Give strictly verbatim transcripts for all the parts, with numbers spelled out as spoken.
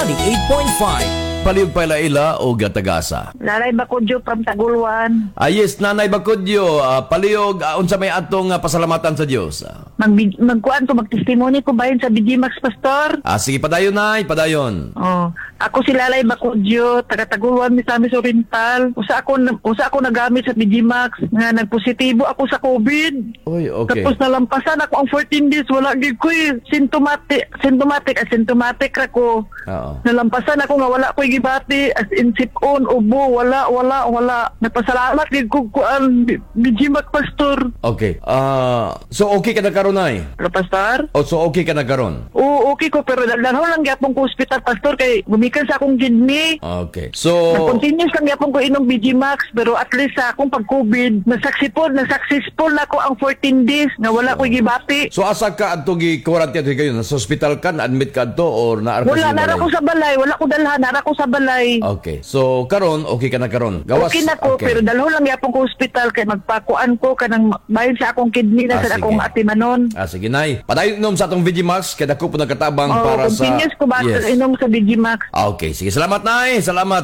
ninety-eight point five. Palihog pa ila o gatagasa. Nanay Bakudyo from Taguluan. Ah, yes, Nanay Bakudyo, uh, palihog, uh, unsa may atong uh, pasalamatan sa Dios. Uh. Mag magkuan ko magtestimony ko bahin sa B G Max Pastor. Ah, sige, padayon Nay, padayon. Oh, ako si Lalay Bakudyo, taga Taguluan, Misamis Oriental. Usa ako usa ako nagamit sa B G Max nga nagpositibo ako sa COVID. Oy, okay. Tapos nalampasan ako ang fourteen days, wala gid ko eh. Symptomatic, symptomatic, asymptomatic ra ko. Oo. Nalampasan ako nga wala ko gibati as in sipon, ubo, wala, wala, wala. Napasalamat gid ko kuan B G Max Pastor. Okay. Ah, so okay ka na karon Nay? Pero Pastor? O so okay ka na karon? Oo, okay ko, pero dalaw lang gyapon ko hospital, Pastor, kay gumikan sa akong kidney. Okay. So Continuous lang gyapon ko inom B G Max, pero at least sa akong pag-COVID, nasaksipol, nasuccessful na ko ang fourteen days na wala ko gibati. So asa ka adto gi quarantine kayo? Sa hospital ka, na-admit ka adto or na Wala, nara ko sa balay, wala ko dalhan, nara ko sa balay. Okay. So karon okay ka na karon. Gawas. Okay na ko, okay. pero dalho lang gyapon ko hospital kay magpakuan ko kanang bahin sa akong kidney na Ah, sa sige. akong atimanon. Ah, sige Nay. Padayon inom sa atong V G Max kay dako po nagkatabang Oh, para sa continuous ko ba Yes. inom sa B G Max. Ah, okay. Sige, salamat Nay. Salamat.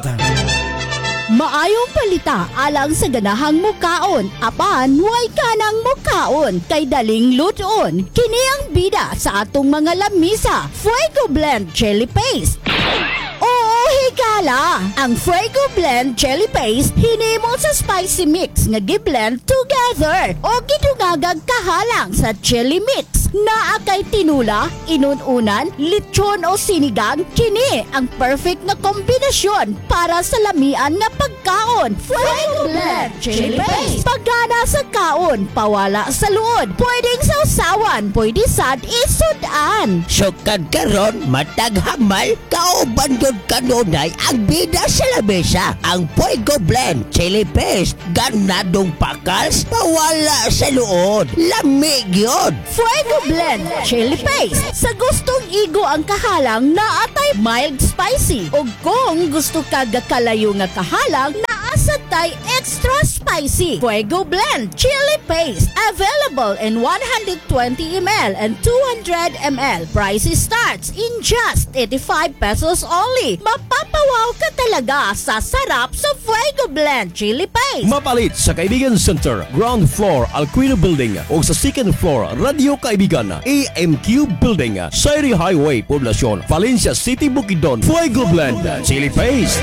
Maayong palita alang sa ganahang mukaon. Apan, huwag ka ng mukaon. Kay daling luton. Kini ang bida sa atong mga lamisa. Fuego Blend Chili Paste. Oo, higala! Ang Fuego Blend Chili Paste hinimo sa spicy mix nga gi-blend together o gidungagag kahalang sa chili mix. Naa kay tinula, inununan, lechon o sinigang, kini ang perfect na kombinasyon para sa lamian nga pagkaon. Fuego Blend Chili Paste. Pagana sa kaon, pawala sa luod. Pwedeng sausawan, pwede sad isudan. Sukad karon matag hamal kauban gyud kanunay ang bida sa lamesa. Ang Fuego Blend Chili Paste ganadong pakals pawala sa luod. Lamig yun. Fuego Blend Chili Paste. Sa gustong igo ang kahalang na atay mild spicy. O kung gusto ka gakalayo nga kahalang na asatay extra spicy. Fuego Blend Chili Paste. Available in one hundred twenty milliliters and two hundred milliliters. Price starts in just eighty-five pesos only. Mapapawaw ka talaga sa sarap sa Fuego Blend Chili Paste. Mapalit sa Kaibigan Center, ground floor, Alquino Building o sa second floor, Radio Kaibigan, A M Q Building, Sairi Highway, Poblacion, Valencia City, Bukidnon. Fuego Blend Chili Paste.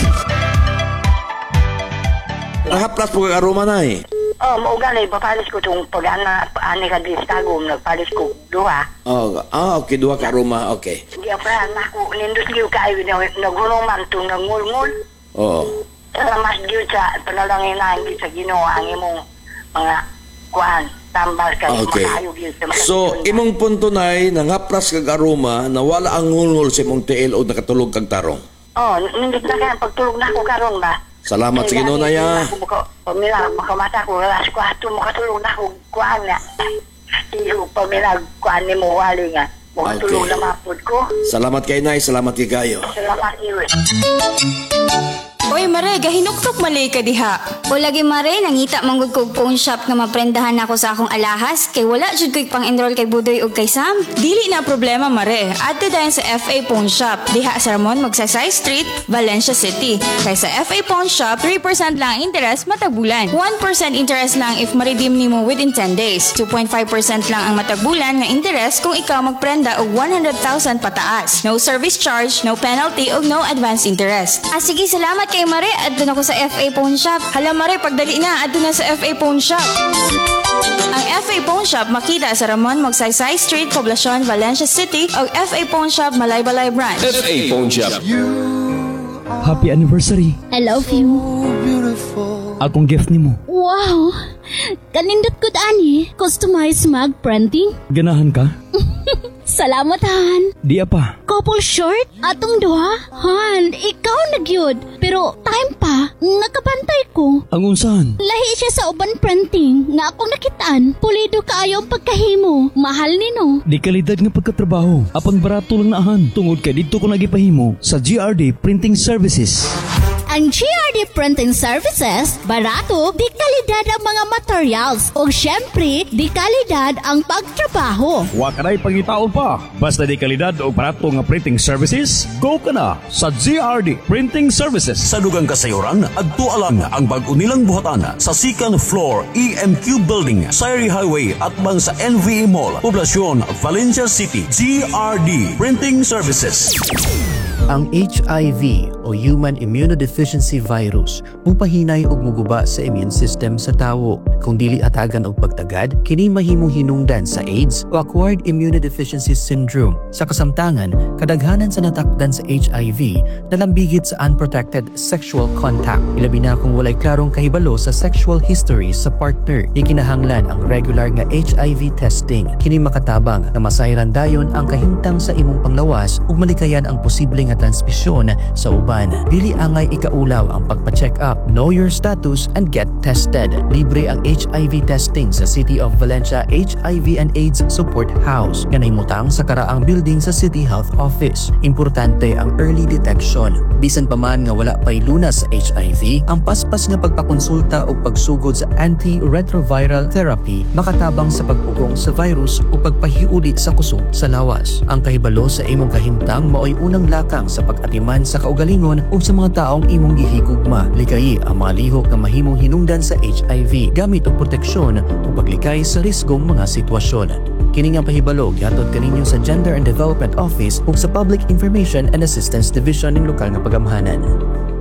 Nahaplas po kag aroma Nay. Oh, maugali, papalis ko itong pag-ana, ani ka di stagom, nagpalis ko duha. Oh, ah, okay, duha ka aroma. Okay. Hindi ako na ako, nindot liw kayo, nagulong man itong nangulngul. Oo. Salamat gyud sa panalangin na hindi sa Ginoo ang imong mga kuan tambal kay Okay. makaayo gyud sa mga So, tunda. imong punto Nay, nangaplas kag aroma na wala ang ngulngol sa imong tiil o nakatulog kag tarong. Oh, nindot na kaya pagtulog na ako karon ba? Salamat sa Ginoo Nay. ah. Pamila, makamata ko, alas kwato, makatulog na ako, kuan na. Iyo, pamila, kuan ni mo wali nga. Makatulog Okay. na mapod ko. Salamat kay Nay, salamat kay kayo. Salamat iyo. Oy Mare, gahinuktok malay ka diha. O lagi Mare, nangita manggod kog phone shop nga maprendahan ako sa akong alahas kay wala jud ko'y pang-enroll kay Budoy ug kay Sam. Dili na problema Mare. Adto dayon sa F A Phone Shop. Diha sa Ramon Magsaysay Street, Valencia City. Kay sa F A Phone Shop, three percent lang ang interest matag bulan. one percent interest lang if ma-redeem nimo within ten days. two point five percent lang ang matag bulan nga interest kung ikaw magprenda og one hundred thousand pataas. No service charge, no penalty ug no advance interest. Ah sige, salamat kay Mare. Adto na ko sa F A Phone Shop. Hala Mare, pagdali na, adto na sa F A Phone Shop. Ang F A Phone Shop makita sa Ramon Magsaysay Street, Poblacion, Valencia City o F A Phone Shop, Malaybalay Branch. F A Phone Shop. Happy anniversary. I love you. Akong gift nimo. Wow! Kanindot ko ani. Customized mag printing. Ganahan ka? Salamat, Han. Di pa. Couple short? Atong duha? Han, ikaw nagyod. Pero time pa, nakabantay ko. Ang unsahan? Lahi siya sa uban printing nga akong nakitaan. Pulido kaayo ang pagkahimo. Mahal ni no. Di kalidad nga pagkatrabaho. Apang barato lang naahan. Tungod kay dito ko nagipahimo sa G R D Printing Services. Ang G R D Printing Services, barato, di kalidad ang mga materials o syempre, di kalidad ang pagtrabaho. Wa ka na'y pangitaon pa. Basta di kalidad o barato nga printing services, go ka na sa G R D Printing Services. Sa dugang kasayuran, agtualang ang bag-o nilang buhatan sa second floor E M Q Building, Sayri Highway at bang sa N V E Mall, Poblacion, Valencia City. G R D Printing Services. Ang H I V o Human Immunodeficiency Virus mupahinay og muguba sa immune system sa tawo. Kung dili atagan og pagtagad, kini mahimong hinungdan sa AIDS o Acquired Immunodeficiency Syndrome. Sa kasamtangan, kadaghanan sa natakdan sa H I V nalambigit sa unprotected sexual contact. Ilabi na kung walay klarong kahibalo sa sexual history sa partner. Ikinahanglan ang regular nga H I V testing. Kini makatabang na masayran dayon ang kahimtang sa imong panglawas ug malikayan ang posibleng nga transmisyon sa uban. Dili angay ikaulaw ang pagpa-check up, know your status and get tested. Libre ang H I V testing sa City of Valencia H I V and AIDS Support House nga nahimutang sa karaang building sa City Health Office. Importante ang early detection. Bisan pa man nga wala pay lunas sa H I V, ang paspas nga pagpakonsulta o pagsugod sa antiretroviral therapy makatabang sa pagpugong sa virus o pagpahiuli sa kusog sa lawas. Ang kahibalo sa imong kahimtang maoy unang lakang sa pag-atiman sa kaugalingon o sa mga taong imong gihigugma. Likayi ang mga lihok na mahimong hinungdan sa H I V gamit og proteksyon o paglikay sa risgong mga sitwasyon. Kini nga pahibalo gihatod kaninyo sa Gender and Development Office ug sa Public Information and Assistance Division ng lokal nga pagamhanan.